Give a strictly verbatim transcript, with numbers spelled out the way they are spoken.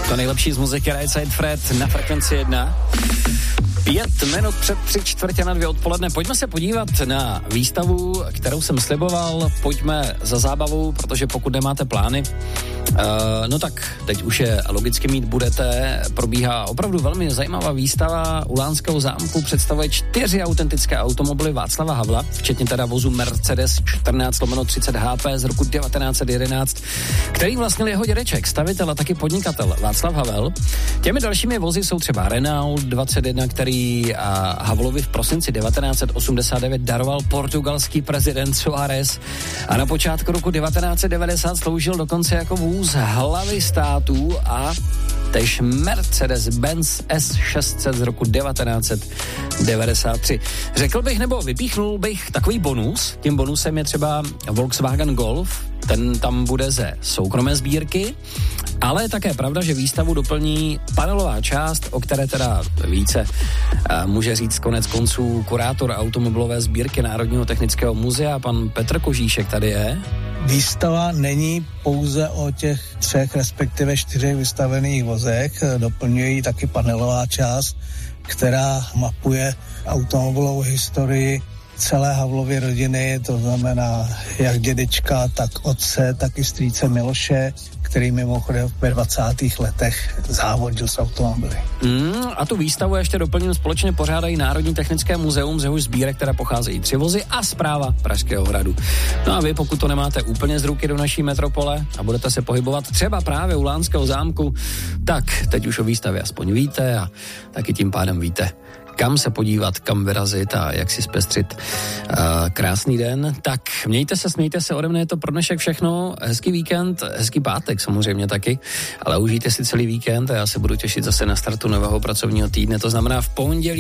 To nejlepší z muziky Right Side Fred na frekvenci jedna. Pět minut před tři čtvrtě na dvě odpoledne. Pojďme se podívat na výstavu, kterou jsem sliboval. Pojďme za zábavou, protože pokud nemáte plány, uh, no tak teď už je logicky mít budete. Probíhá opravdu velmi zajímavá výstava u Lánského zámku. Představuje čtyři autentické automobily Václava Havla, včetně teda vozu Mercedes čtrnáct lomeno třicet H P z roku devatenáct set jedenáct, který vlastnil jeho dědeček, stavitel a taky podnikatel Václav Havel. Těmi dalšími vozy jsou třeba Renault dvacet jedna, který a Havlovi v prosinci devatenáct set osmdesát devět daroval portugalský prezident Soares a na počátku roku devatenáct set devadesát sloužil dokonce jako vůz hlavy států a tež Mercedes-Benz S šest set z roku devatenáct set devadesát tři. Řekl bych, nebo vypíchnul bych takový bonus. Tím bonusem je třeba Volkswagen Golf, ten tam bude ze soukromé sbírky, ale je také pravda, že výstavu doplní panelová část, o které teda více může říct konec konců kurátor automobilové sbírky Národního technického muzea, pan Petr Kožíšek tady je. Výstava není pouze o těch třech, respektive čtyřech vystavených vozech, doplňuje ji taky panelová část, která mapuje automobilovou historii celé Havlovy rodiny, to znamená jak dědečka, tak otce, tak i strýce Miloše, který mimochodem ve dvacátých letech závodil s automobily. Mm, a tu výstavu ještě doplním společně pořádají Národní technické muzeum, z jehož sbírek teda pocházejí tři vozy a správa Pražského hradu. No a vy, pokud to nemáte úplně z ruky do naší metropole a budete se pohybovat třeba právě u Lánského zámku, tak teď už o výstavě aspoň víte a taky tím pádem víte, kam se podívat, kam vyrazit a jak si zpestřit uh, krásný den. Tak mějte se, smějte se, ode mne je to pro dnešek všechno. Hezký víkend, hezký pátek samozřejmě taky, ale užijte si celý víkend a já se budu těšit zase na startu nového pracovního týdne, to znamená v pondělí